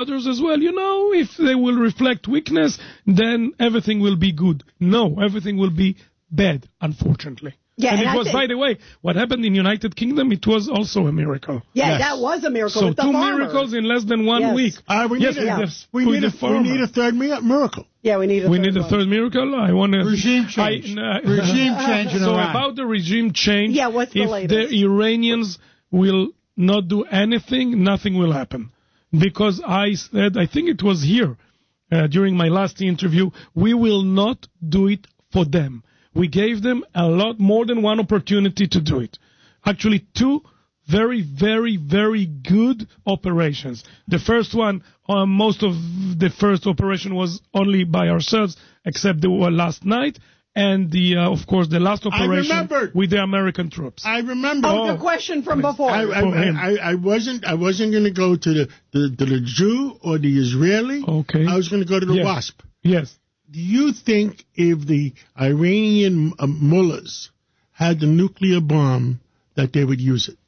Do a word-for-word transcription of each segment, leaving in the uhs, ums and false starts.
others as well. You know, if they will reflect weakness, then everything will be good. No, everything will be bad, unfortunately. Yeah, and, and it I was, think, by the way, what happened in United Kingdom, it was also a miracle. Yeah, Yes. that was a miracle So with the two farmers. miracles in less than one Yes. week. Uh, we yes, need, a, yeah. yes, we, with need the a, we farmer. need a third mi- miracle. Yeah, we need a We third need a one. third miracle. I want to Regime change. I, uh, Regime change in So Iran. about the regime change, Yeah, what's the if latest? the Iranians will not do anything, nothing will happen. Because I said, I think it was here uh, during my last interview, we will not do it for them. We gave them a lot more than one opportunity to do it. Actually, two very, very, very good operations. The first one, uh, most of the first operation was only by ourselves, except the one last night, and the, uh, of course, the last operation remembered. with the American troops. I remember. Oh, the question from before. I, I, I, I wasn't. I wasn't going to go to the, the to the Jew or the Israeli. Okay. I was going to go to the Yes. WASP. Yes. Do you think if the Iranian uh, mullahs had the nuclear bomb, that they would use it?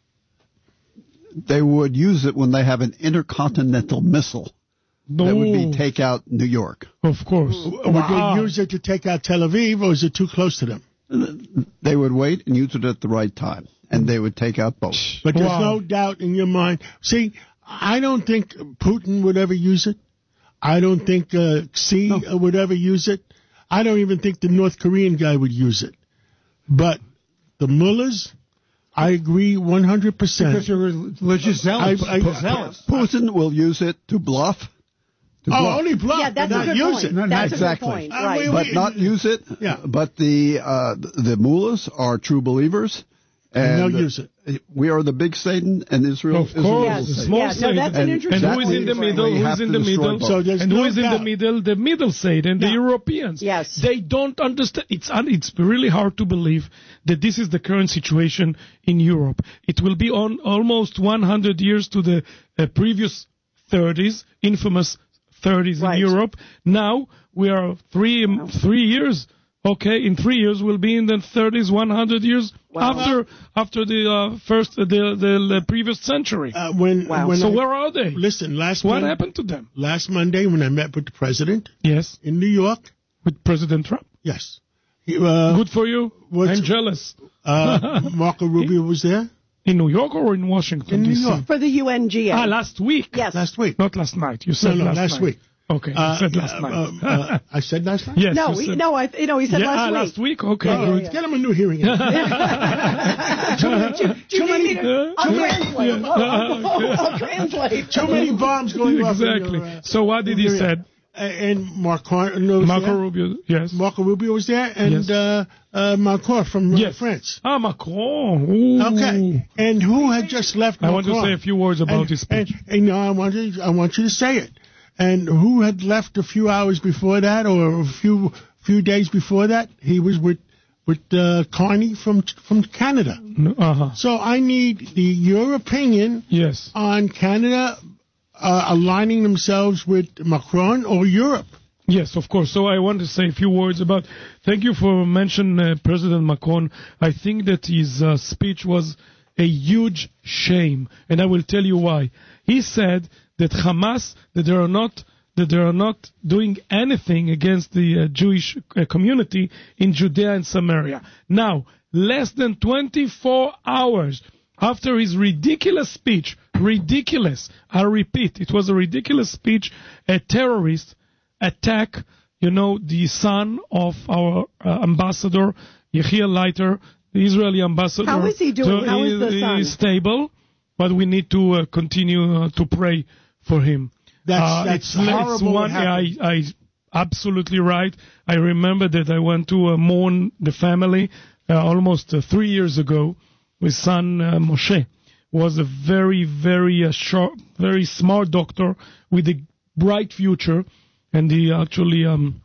They would use it when they have an intercontinental missile No. that would be take out New York. Of course. Would they use it to take out Tel Aviv, or is it too close to them? They would wait and use it at the right time, and they would take out both. But there's Wow. no doubt in your mind. See, I don't think Putin would ever use it. I don't think uh, Xi no. would ever use it. I don't even think the North Korean guy would use it. But the mullahs, I agree one hundred percent. Because you're religious zealots. I- I- zealots. Putin will use it to bluff. To Oh, bluff. only bluff, yeah, that's but a not good use point. it. No, That's exactly. a good point. Uh, Right. we- But not use it. Yeah. But the uh, the mullahs are true believers, and they'll use it. We are the big Satan, and Israel. Of Israel course, Yes. is the Satan. small Yeah, no, Satan. that's an And- interesting And who is in the point. middle? We Who have is in to the destroy middle? both. So there's and no who is in the doubt. middle? The middle Satan, the No. Europeans. Yes. They don't understand. It's un- it's really hard to believe that this is the current situation in Europe. It will be on almost one hundred years to the uh, previous thirties, infamous thirties Right. in Europe. Now we are three um, three years. Okay, in three years we'll be in the thirties, one hundred years Wow. after after the uh, first uh, the, the the previous century. Uh, when, Wow. when so I- where are they? Listen, last What Mon- happened to them? last Monday when I met with the president Yes, in New York, with President Trump. yes, he, uh, Good for you. what's- I'm jealous. uh, Marco Rubio was there In New York or in Washington, in New D C? York For the U N G A. Ah, last week. Yes. last week. Not last night. You said no, no, last, last night. week. Okay, you Uh, said last uh, night. uh, uh, I said last night? yes. No, you we, said- no, I, you know, he said yeah, last ah, week. last week. Okay, Uh, good. Get him a new hearing aid. Too many. I'll translate. Yeah. I'll, I'll, I'll translate. Too many bombs going off. in Exactly. your, uh, So what did he hearing- said? Uh, and Marco, no, was Marco there. Rubio. Yes. Marco Rubio was there, and Yes. uh, uh, Macron from uh, Yes. France. Ah, Macron. Ooh. Okay, and who had just left? I Macron? want to say a few words about and, his speech. And, and no, I want you, I want you to say it. And who had left a few hours before that, or a few few days before that? He was with with uh, Carney from from Canada. Uh huh. So I need the your opinion Yes. on Canada uh, aligning themselves with Macron or Europe. Yes, of course. So I want to say a few words about. Thank you for mentioning uh, President Macron. I think that his uh, speech was a huge shame, and I will tell you why. He said that Hamas, that they are not, that they are not doing anything against the uh, Jewish uh, community in Judea and Samaria. Now, less than twenty-four hours after his ridiculous speech, ridiculous, I repeat, it was a ridiculous speech, a terrorist attack, you know, the son of our uh, ambassador, Yechiel Leiter, the Israeli ambassador. How is he doing? So How is he- the son? He's stable, but we need to uh, continue uh, to pray for him. That's Uh, that's it's, it's horrible. one, what happened. I, I, absolutely right. I remember that I went to uh, mourn the family uh, almost uh, three years ago. His son uh, Moshe was a very, very uh, sharp, very smart doctor with a bright future, and he actually um,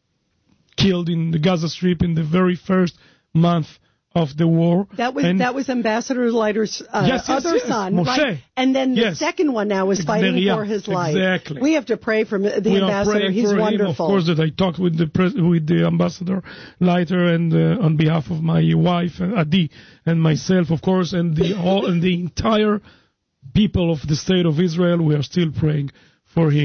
killed in the Gaza Strip in the very first month of the war. That was and that was Ambassador Leiter's uh, Yes, yes, other yes, son, Moshe. right? And then the Yes. second one now is fighting Miriam, for his life. exactly. We have to pray for the we are ambassador. praying He's for wonderful. him. Of course, that I talked with the pres- with the ambassador Leiter and uh, on behalf of my wife uh, Adi and myself, of course, and the all and the entire people of the state of Israel. We are still praying for him.